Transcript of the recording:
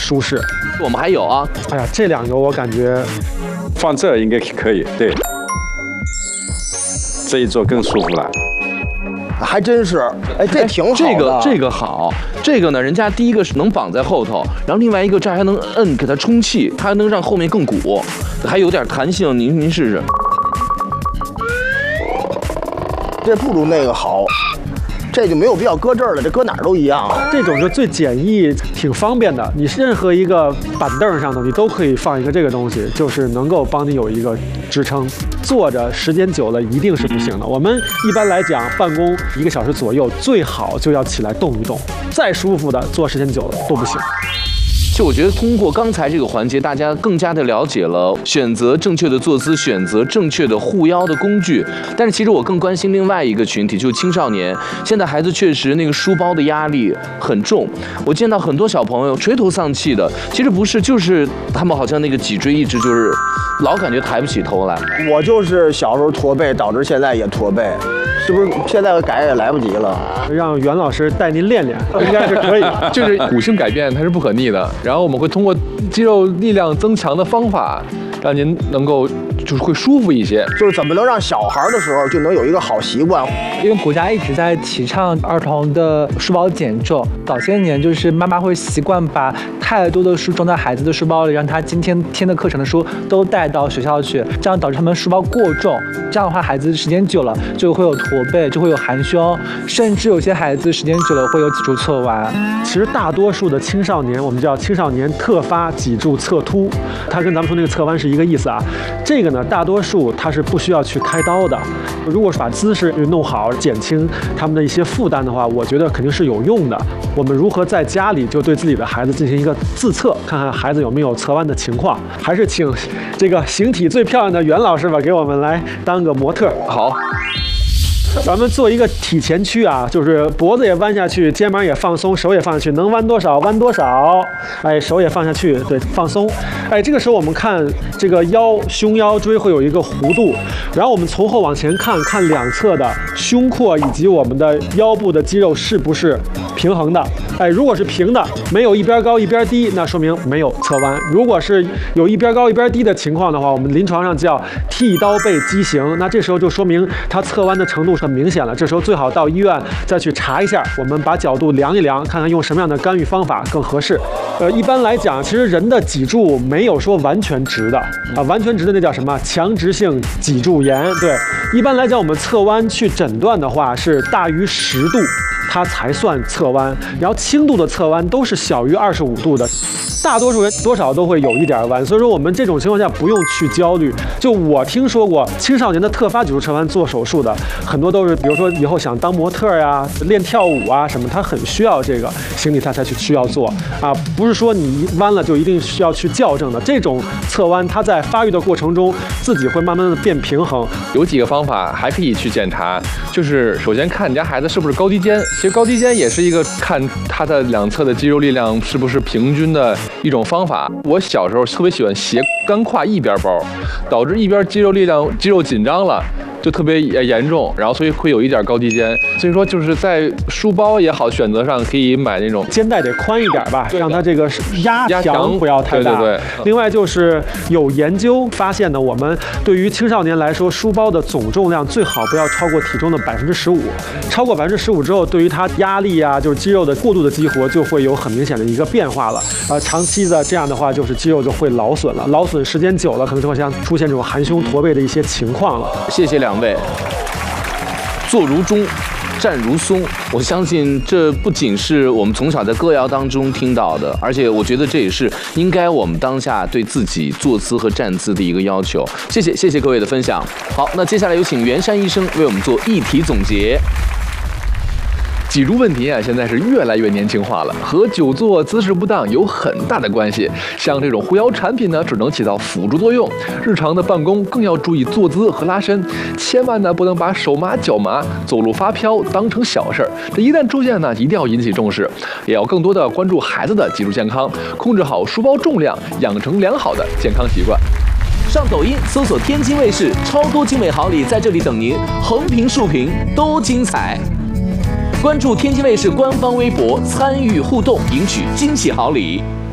舒适。 我们还有啊， 哎呀，这2个我感觉放这儿应该可以，对，这一坐更舒服了。 还真是，哎，这挺好的。 这个好，这个呢，人家第一个是能绑在后头，然后另外一个这还能摁给它充气，它还能让后面更鼓，还有点弹性。您试试， 这不如那个好。这就没有必要搁这儿了，这搁哪儿都一样。 这种就最简易，挺方便的。你任何一个板凳上头，你都可以放一个这个东西，就是能够帮你有一个支撑。坐着时间久了一定是不行的。我们一般来讲，办公1个小时左右，最好就要起来动一动。再舒服的坐时间久了都不行。 就我觉得通过刚才这个环节，大家更加的了解了选择正确的坐姿，选择正确的护腰的工具。但是其实我更关心另外一个群体，就是青少年。现在孩子确实那个书包的压力很重，我见到很多小朋友垂头丧气的。其实不是，就是他们好像那个脊椎一直就是老感觉抬不起头来。 我就是小时候驼背，导致现在也驼背。是不是现在改也来不及了？ 让袁老师带您练练，应该是可以。 就是骨性改变，它是不可逆的。然后我们会通过肌肉力量增强的方法，让您能够就是会舒服一些。 就是怎么能让小孩的时候就能有一个好习惯？ 因为国家一直在提倡儿童的书包减重，早些年就是妈妈会习惯把太多的书装在孩子的书包里，让他今天的课程的书都带到学校去，这样导致他们书包过重。这样的话，孩子时间久了就会有驼背，就会有含胸，甚至有些孩子时间久了会有脊柱侧弯。 其实大多数的青少年，我们叫青少年特发脊柱侧凸，它跟咱们说那个侧弯是一个意思啊。这个呢，大多数它是不需要去开刀的。如果是把姿势弄好，减轻他们的一些负担的话，我觉得肯定是有用的。我们如何在家里就对自己的孩子进行一个自测，看看孩子有没有侧弯的情况？还是请这个形体最漂亮的袁老师吧，给我们来当个模特。 好。 咱们做一个体前屈啊，就是脖子也弯下去，肩膀也放松，手也放下去，能弯多少弯多少。哎，手也放下去，对，放松。哎，这个时候我们看这个胸腰椎会有一个弧度，然后我们从后往前看，看两侧的胸廓以及我们的腰部的肌肉是不是平衡的。哎，如果是平的，没有一边高一边低，那说明没有侧弯。如果是有一边高一边低的情况的话，我们临床上叫剃刀背畸形，那这时候就说明它侧弯的程度很明显了。这时候最好到医院再去查一下，我们把角度量一量，看看用什么样的干预方法更合适。一般来讲，其实人的脊柱没有说完全直的啊，完全直的那叫什么强直性脊柱炎。对，一般来讲，我们侧弯去诊断的话是大于10度，它才算侧弯，然后轻度的侧弯都是小于25度的。大多数人多少都会有一点弯，所以说我们这种情况下不用去焦虑。就我听说过青少年的特发脊柱侧弯做手术的，很多都是比如说以后想当模特呀、练跳舞啊什么，他很需要这个形体，他才去需要做啊，不是说你弯了就一定需要去校正的。这种侧弯，它在发育的过程中自己会慢慢的变平衡。 有几个方法还可以去检查，就是首先看你家孩子是不是高低肩，其实高低肩也是一个看他的两侧的肌肉力量是不是平均的一种方法。我小时候特别喜欢斜干挎一边包，导致一边肌肉紧张了，就特别严重，然后所以会有一点高低肩。所以说就是在书包也好选择上可以买那种肩带得宽一点吧，让它这个压强不要太大。 对。 另外就是有研究发现呢，我们对于青少年来说，书包的总重量最好不要超过体重的15%，超过15%之后，对于它压力啊，就是肌肉的过度的激活就会有很明显的一个变化了。长期的这样的话，就是肌肉就会劳损了，劳损时间久了，可能就会出现这种含胸驼背的一些情况了。 谢谢两位。坐如钟，站如松，我相信这不仅是我们从小在歌谣当中听到的，而且我觉得这也是应该我们当下对自己坐姿和站姿的一个要求。谢谢各位的分享。好，那接下来有请袁山医生为我们做议题总结。 脊柱问题啊，现在是越来越年轻化了，和久坐姿势不当有很大的关系。像这种护腰产品呢，只能起到辅助作用，日常的办公更要注意坐姿和拉伸，千万呢不能把手麻脚麻、走路发飘当成小事儿。这一旦出现呢，一定要引起重视，也要更多的关注孩子的脊柱健康，控制好书包重量，养成良好的健康习惯。 上抖音搜索天津卫视，超多精美好礼在这里等您，横屏竖屏都精彩。关注天津卫视官方微博，参与互动，赢取惊喜好礼。